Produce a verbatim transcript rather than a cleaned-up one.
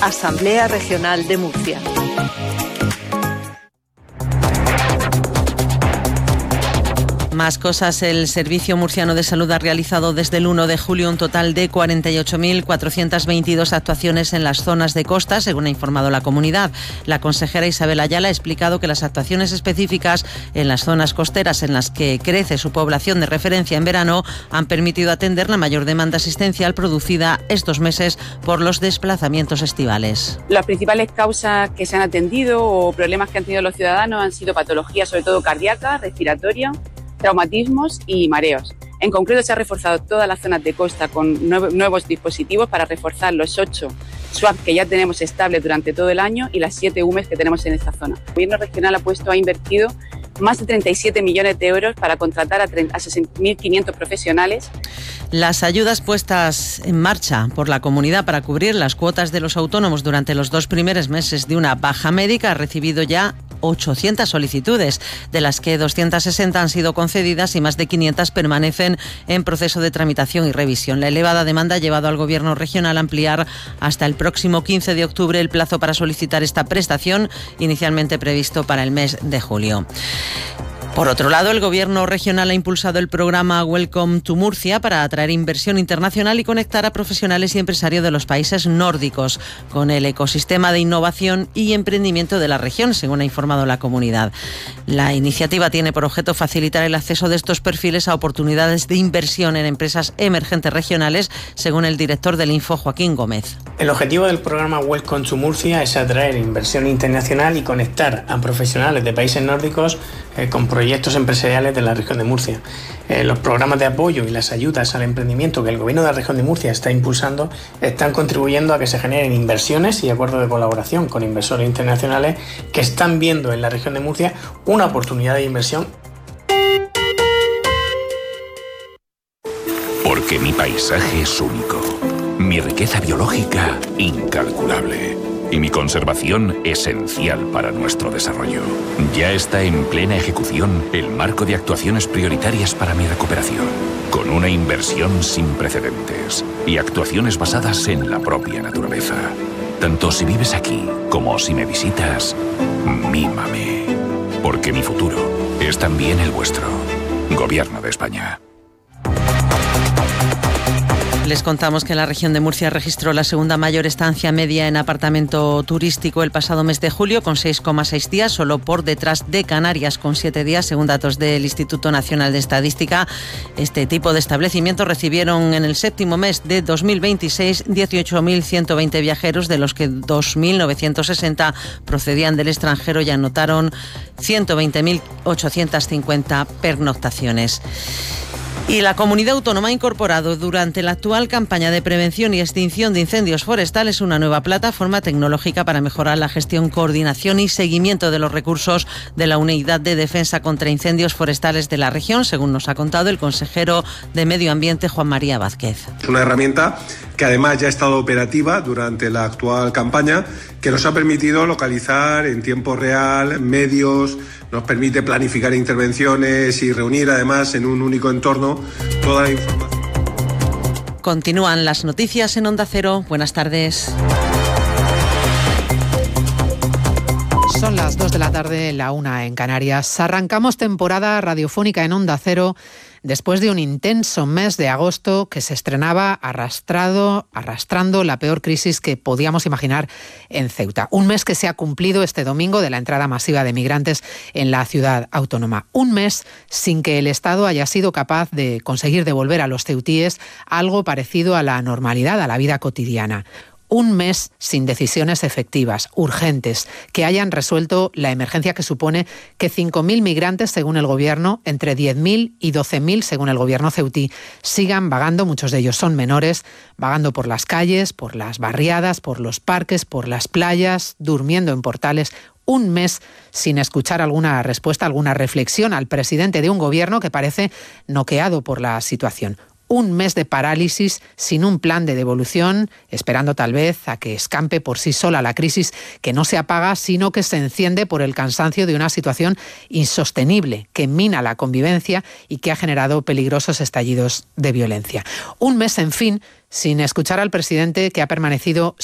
Asamblea Regional de Murcia. Más cosas. El Servicio Murciano de Salud ha realizado desde el uno de julio un total de cuarenta y ocho mil cuatrocientas veintidós actuaciones en las zonas de costa, según ha informado la comunidad. La consejera Isabel Ayala ha explicado que las actuaciones específicas en las zonas costeras en las que crece su población de referencia en verano han permitido atender la mayor demanda asistencial producida estos meses por los desplazamientos estivales. Las principales causas que se han atendido o problemas que han tenido los ciudadanos han sido patologías, sobre todo cardíacas, respiratorias, traumatismos y mareos. En concreto, se ha reforzado todas las zonas de costa con nuevos dispositivos para reforzar los ocho S W A P que ya tenemos estables durante todo el año y las siete U M E S que tenemos en esta zona. El Gobierno regional ha puesto, ha invertido más de treinta y siete millones de euros para contratar a sesenta mil quinientos profesionales. Las ayudas puestas en marcha por la comunidad para cubrir las cuotas de los autónomos durante los dos primeros meses de una baja médica ha recibido ya ochocientas solicitudes, de las que doscientas sesenta han sido concedidas y más de quinientas permanecen en proceso de tramitación y revisión. La elevada demanda ha llevado al Gobierno regional a ampliar hasta el próximo quince de octubre el plazo para solicitar esta prestación, inicialmente previsto para el mes de julio. Por otro lado, el Gobierno regional ha impulsado el programa Welcome to Murcia para atraer inversión internacional y conectar a profesionales y empresarios de los países nórdicos con el ecosistema de innovación y emprendimiento de la región, según ha informado la comunidad. La iniciativa tiene por objeto facilitar el acceso de estos perfiles a oportunidades de inversión en empresas emergentes regionales, según el director del Info, Joaquín Gómez. El objetivo del programa Welcome to Murcia es atraer inversión internacional y conectar a profesionales de países nórdicos eh, con proyectos empresariales de la región de Murcia. Eh, los programas de apoyo y las ayudas al emprendimiento que el Gobierno de la región de Murcia está impulsando están contribuyendo a que se generen inversiones y acuerdos de colaboración con inversores internacionales que están viendo en la región de Murcia una oportunidad de inversión. Porque mi paisaje es único, mi riqueza biológica incalculable y mi conservación esencial para nuestro desarrollo. Ya está en plena ejecución el marco de actuaciones prioritarias para mi recuperación, con una inversión sin precedentes y actuaciones basadas en la propia naturaleza. Tanto si vives aquí como si me visitas, mímame, porque mi futuro es también el vuestro. Gobierno de España. Les contamos que la región de Murcia registró la segunda mayor estancia media en apartamento turístico el pasado mes de julio, con seis coma seis días, solo por detrás de Canarias, con siete días, según datos del Instituto Nacional de Estadística. Este tipo de establecimientos recibieron en el séptimo mes de dos mil veintiséis dieciocho mil ciento veinte viajeros, de los que dos mil novecientos sesenta procedían del extranjero y anotaron ciento veinte mil ochocientos cincuenta pernoctaciones. Y la comunidad autónoma ha incorporado durante la actual campaña de prevención y extinción de incendios forestales una nueva plataforma tecnológica para mejorar la gestión, coordinación y seguimiento de los recursos de la Unidad de Defensa contra Incendios Forestales de la región, según nos ha contado el consejero de Medio Ambiente, Juan María Vázquez. Es una herramienta que además ya ha estado operativa durante la actual campaña, que nos ha permitido localizar en tiempo real medios, nos permite planificar intervenciones y reunir además en un único entorno toda la información. Continúan las noticias en Onda Cero. Buenas tardes. Son las dos de la tarde, la una en Canarias. Arrancamos temporada radiofónica en Onda Cero después de un intenso mes de agosto que se estrenaba arrastrado, arrastrando la peor crisis que podíamos imaginar en Ceuta. Un mes que se ha cumplido este domingo de la entrada masiva de migrantes en la ciudad autónoma. Un mes sin que el Estado haya sido capaz de conseguir devolver a los ceutíes algo parecido a la normalidad, a la vida cotidiana. Un mes sin decisiones efectivas, urgentes, que hayan resuelto la emergencia que supone que cinco mil migrantes, según el Gobierno, entre diez mil y doce mil, según el Gobierno ceutí, sigan vagando, muchos de ellos son menores, vagando por las calles, por las barriadas, por los parques, por las playas, durmiendo en portales. Un mes sin escuchar alguna respuesta, alguna reflexión al presidente de un Gobierno que parece noqueado por la situación. Un mes de parálisis sin un plan de devolución, esperando tal vez a que escampe por sí sola la crisis que no se apaga, sino que se enciende por el cansancio de una situación insostenible que mina la convivencia y que ha generado peligrosos estallidos de violencia. Un mes, en fin, sin escuchar al presidente, que ha permanecido